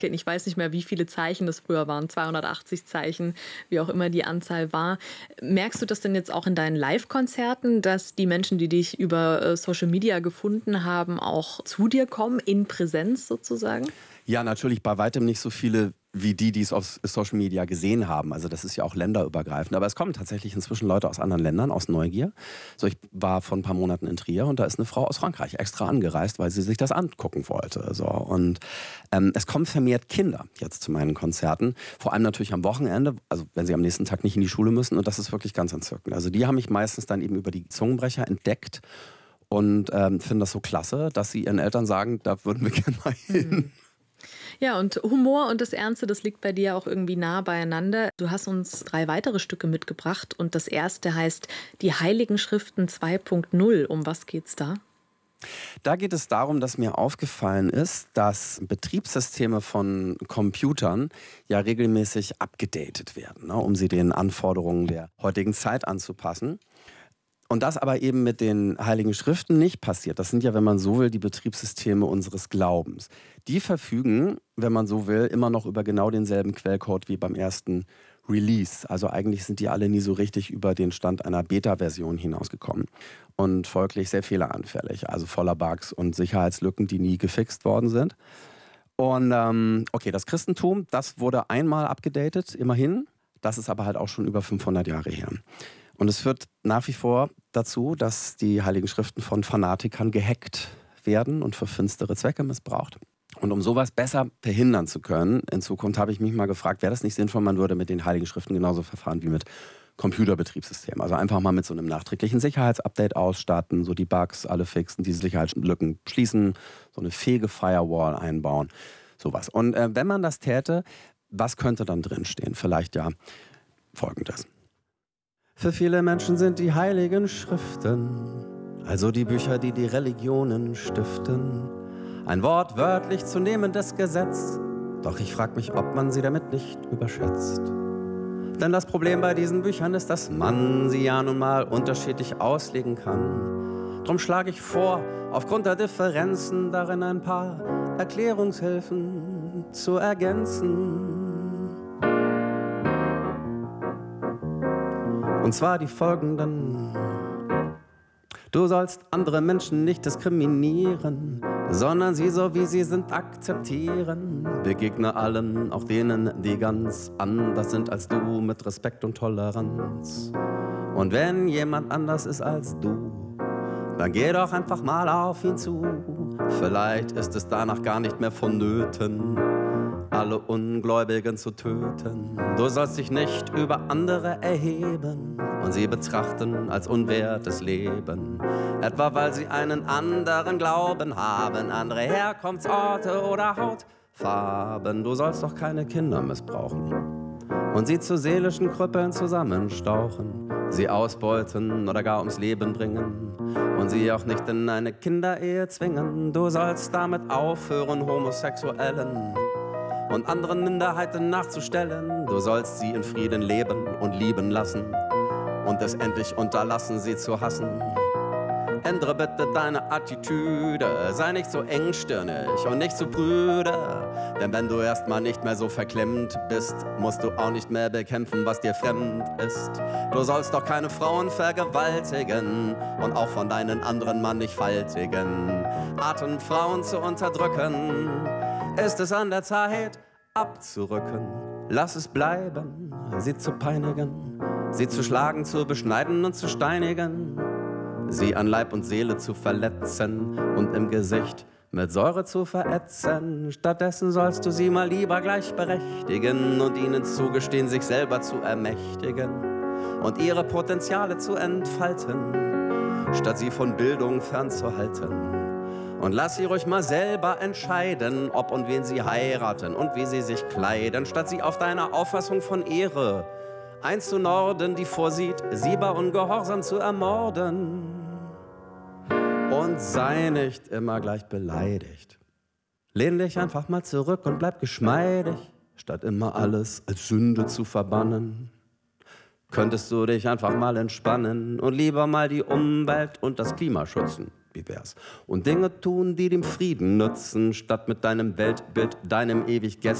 Ich weiß nicht mehr, wie viele Zeichen das früher waren, 280 Zeichen, wie auch immer die Anzahl war. Merkst du das denn jetzt auch in deinen Live-Konzerten, dass die Menschen, die dich über Social Media gefunden haben, auch zu dir kommen, in Präsenz sozusagen? Ja, natürlich bei weitem nicht so viele wie die, die es auf Social Media gesehen haben. Also das ist ja auch länderübergreifend. Aber es kommen tatsächlich inzwischen Leute aus anderen Ländern, aus Neugier. So, ich war vor ein paar Monaten in Trier und da ist eine Frau aus Frankreich extra angereist, weil sie sich das angucken wollte. So. Und es kommen vermehrt Kinder jetzt zu meinen Konzerten. Vor allem natürlich am Wochenende, also wenn sie am nächsten Tag nicht in die Schule müssen. Und das ist wirklich ganz entzückend. Also die haben mich meistens dann eben über die Zungenbrecher entdeckt und finden das so klasse, dass sie ihren Eltern sagen, da würden wir gerne mal hin. Ja, und Humor und das Ernste, das liegt bei dir auch irgendwie nah beieinander. Du hast uns 3 weitere Stücke mitgebracht und das erste heißt Die Heiligen Schriften 2.0. Um was geht's da? Da geht es darum, dass mir aufgefallen ist, dass Betriebssysteme von Computern ja regelmäßig abgedatet werden, ne, um sie den Anforderungen der heutigen Zeit anzupassen. Und das aber eben mit den Heiligen Schriften nicht passiert. Das sind ja, wenn man so will, die Betriebssysteme unseres Glaubens. Die verfügen, wenn man so will, immer noch über genau denselben Quellcode wie beim ersten Release. Also eigentlich sind die alle nie so richtig über den Stand einer Beta-Version hinausgekommen. Und folglich sehr fehleranfällig. Also voller Bugs und Sicherheitslücken, die nie gefixt worden sind. Und okay, das Christentum, das wurde einmal abgedatet, immerhin. Das ist aber halt auch schon über 500 Jahre her. Und es führt nach wie vor dazu, dass die Heiligen Schriften von Fanatikern gehackt werden und für finstere Zwecke missbraucht. Und um sowas besser verhindern zu können, in Zukunft habe ich mich mal gefragt, wäre das nicht sinnvoll, man würde mit den Heiligen Schriften genauso verfahren wie mit Computerbetriebssystemen. Also einfach mal mit so einem nachträglichen Sicherheitsupdate ausstatten, so die Bugs alle fixen, diese Sicherheitslücken schließen, so eine fähige Firewall einbauen, sowas. Und wenn man das täte, was könnte dann drinstehen? Vielleicht ja Folgendes. Für viele Menschen sind die Heiligen Schriften, also die Bücher, die die Religionen stiften, ein wortwörtlich zu nehmendes Gesetz. Doch ich frag mich, ob man sie damit nicht überschätzt. Denn das Problem bei diesen Büchern ist, dass man sie ja nun mal unterschiedlich auslegen kann. Drum schlage ich vor, aufgrund der Differenzen darin ein paar Erklärungshilfen zu ergänzen. Und zwar die folgenden. Du sollst andere Menschen nicht diskriminieren, sondern sie so wie sie sind akzeptieren. Begegne allen, auch denen, die ganz anders sind als du, mit Respekt und Toleranz. Und wenn jemand anders ist als du, dann geh doch einfach mal auf ihn zu. Vielleicht ist es danach gar nicht mehr vonnöten, alle Ungläubigen zu töten. Du sollst dich nicht über andere erheben und sie betrachten als unwertes Leben. Etwa weil sie einen anderen Glauben haben, andere Herkunftsorte oder Hautfarben. Du sollst doch keine Kinder missbrauchen und sie zu seelischen Krüppeln zusammenstauchen, sie ausbeuten oder gar ums Leben bringen und sie auch nicht in eine Kinderehe zwingen. Du sollst damit aufhören, Homosexuellen und anderen Minderheiten nachzustellen. Du sollst sie in Frieden leben und lieben lassen und es endlich unterlassen, sie zu hassen. Ändere bitte deine Attitüde, sei nicht so engstirnig und nicht so prüde. Denn wenn du erstmal nicht mehr so verklemmt bist, musst du auch nicht mehr bekämpfen, was dir fremd ist. Du sollst doch keine Frauen vergewaltigen und auch von deinen anderen mannigfaltigen Arten Frauen zu unterdrücken. Ist es an der Zeit, abzurücken? Lass es bleiben, sie zu peinigen, sie zu schlagen, zu beschneiden und zu steinigen, sie an Leib und Seele zu verletzen und im Gesicht mit Säure zu verätzen. Stattdessen sollst du sie mal lieber gleichberechtigen und ihnen zugestehen, sich selber zu ermächtigen und ihre Potenziale zu entfalten, statt sie von Bildung fernzuhalten. Und lass sie ruhig mal selber entscheiden, ob und wen sie heiraten und wie sie sich kleiden, statt sie auf deiner Auffassung von Ehre einzunorden, die vorsieht, sie bei Ungehorsam zu ermorden. Und sei nicht immer gleich beleidigt. Lehn dich einfach mal zurück und bleib geschmeidig, statt immer alles als Sünde zu verbannen. Könntest du dich einfach mal entspannen und lieber mal die Umwelt und das Klima schützen, Wie wär's? Und Dinge tun, die dem Frieden nützen, statt mit deinem Weltbild, deinem ewig